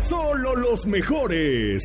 Solo los mejores.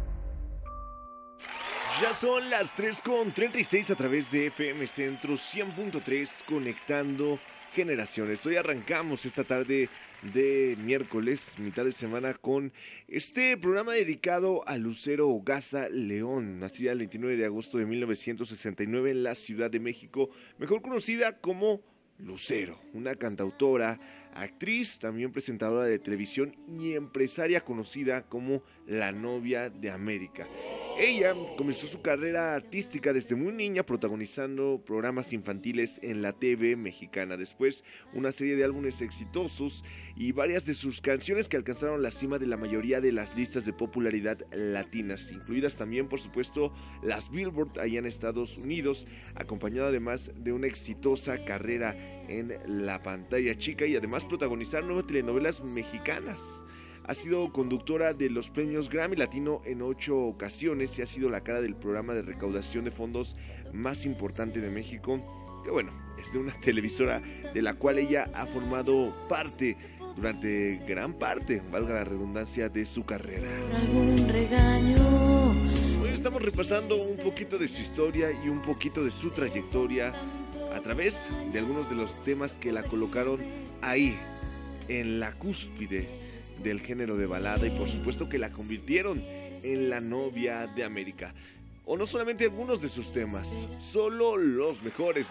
Ya son las 3:36 a través de FM Centro 100.3, conectando generaciones. Hoy arrancamos esta tarde de miércoles, mitad de semana, con este programa dedicado a Lucero Garza León, nacida el 29 de agosto de 1969 en la Ciudad de México, mejor conocida como Lucero, una cantautora, actriz, también presentadora de televisión y empresaria conocida como la Novia de América. Ella comenzó su carrera artística desde muy niña, protagonizando programas infantiles en la TV mexicana. Después, una serie de álbumes exitosos y varias de sus canciones que alcanzaron la cima de la mayoría de las listas de popularidad latinas, incluidas también, por supuesto, las Billboard allá en Estados Unidos, acompañada además de una exitosa carrera en la pantalla chica y además protagonizar 9 telenovelas mexicanas. Ha sido conductora de los premios Grammy Latino en 8 ocasiones y ha sido la cara del programa de recaudación de fondos más importante de México, que bueno, es de una televisora de la cual ella ha formado parte durante gran parte, valga la redundancia, de su carrera. Hoy estamos repasando un poquito de su historia y un poquito de su trayectoria a través de algunos de los temas que la colocaron ahí, en la cúspide del género de balada, y por supuesto que la convirtieron en la Novia de América. O no solamente algunos de sus temas, solo los mejores.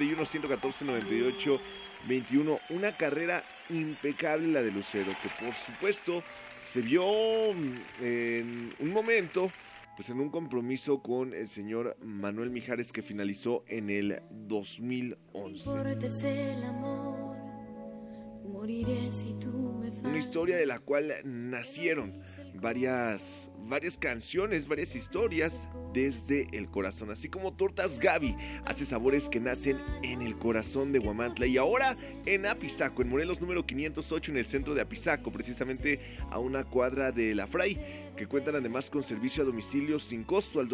241-114-98-21. Una carrera impecable la de Lucero, que por supuesto se vio en un momento, pues en un compromiso con el señor Manuel Mijares, que finalizó en el 2011. Una historia de la cual nacieron varias canciones, varias historias desde el corazón, así como Tortas Gaby hace sabores que nacen en el corazón de Huamantla y ahora en Apizaco, en Morelos número 508, en el centro de Apizaco, precisamente a una cuadra de La Fray, que cuentan además con servicio a domicilio sin costo al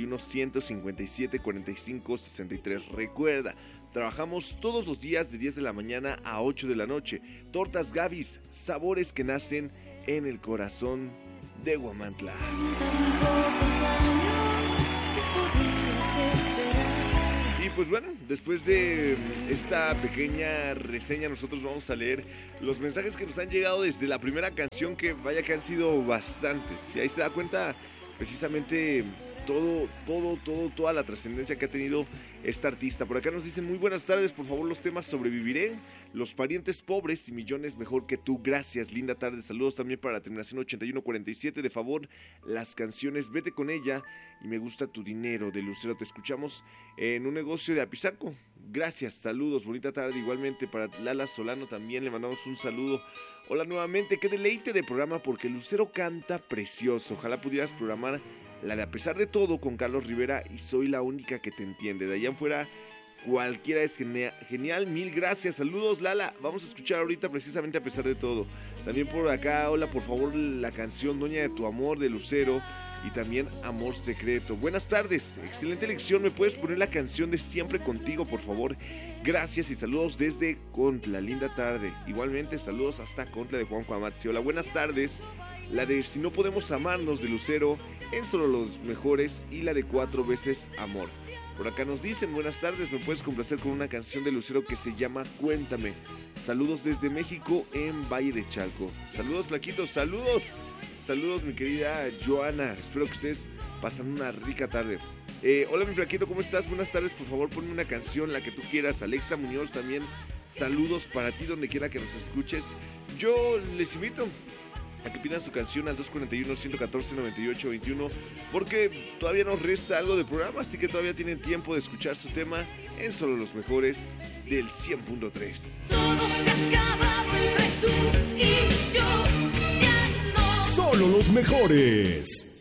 241-157-4563. Recuerda, trabajamos todos los días de 10 de la mañana a 8 de la noche. Tortas Gavis, sabores que nacen en el corazón de Huamantla. Y pues bueno, después de esta pequeña reseña, nosotros vamos a leer los mensajes que nos han llegado desde la primera canción, que vaya que han sido bastantes. Y ahí se da cuenta precisamente toda la trascendencia que ha tenido esta artista. Por acá nos dicen: muy buenas tardes, por favor los temas Sobreviviré, Los parientes pobres y Millones mejor que tú. Gracias, linda tarde. Saludos también para la terminación 8147. De favor, las canciones Vete con ella y Me gusta tu dinero de Lucero. Te escuchamos en un negocio de Apizaco. Gracias, saludos, bonita tarde. Igualmente para Lala Solano también le mandamos un saludo. Hola nuevamente, qué deleite de programa, porque Lucero canta precioso. Ojalá pudieras programar la de A pesar de todo con Carlos Rivera y Soy la única que te entiende. De allá en fuera cualquiera es genial. Mil gracias, saludos Lala. Vamos a escuchar ahorita precisamente A pesar de todo. También por acá, hola, por favor la canción Doña de tu amor de Lucero y también Amor secreto. Buenas tardes, excelente elección. ¿Me puedes poner la canción de Siempre contigo, por favor? Gracias y saludos desde Contla, linda tarde. Igualmente saludos hasta Contla de Juanjo Amatzi. Hola, buenas tardes. La de Si no podemos amarnos de Lucero, en Solo los mejores, y la de 4 veces Amor. Por acá nos dicen: buenas tardes, me puedes complacer con una canción de Lucero que se llama Cuéntame. Saludos desde México en Valle de Chalco. Saludos, Flaquito, saludos mi querida Joana. Espero que estés pasando una rica tarde. Hola mi Flaquito, ¿cómo estás? Buenas tardes, por favor ponme una canción, la que tú quieras. Alexa Muñoz también, saludos para ti donde quiera que nos escuches. Yo les invito a que pidan su canción al 241-114-98-21, porque todavía nos resta algo de programa, así que todavía tienen tiempo de escuchar su tema en Solo los mejores del 100.3. Todo se acaba entre tú y yo, ya no. Solo los mejores.